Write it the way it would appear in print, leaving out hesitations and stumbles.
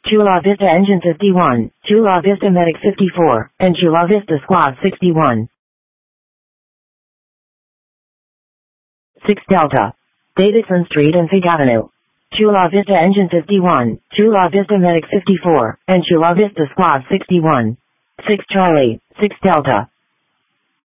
Chula Vista Engine 51, Chula Vista Medic 54, and Chula Vista Squad 61. 6 Delta. Davidson Street and Fig Avenue. Chula Vista Engine 51, Chula Vista Medic 54, and Chula Vista Squad 61. 6 Charlie, 6 Delta.